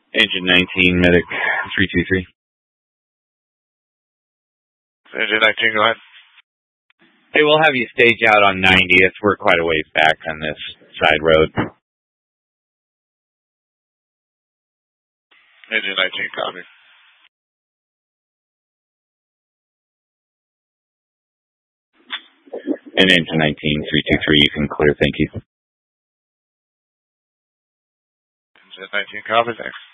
Engine 19, medic 323. Engine 19, go ahead. Hey, we'll have you stage out on 90th. We're quite a ways back on this side road. Engine 19, copy. And Engine 19, 323, you can clear, thank you. Engine 19, copy, thanks.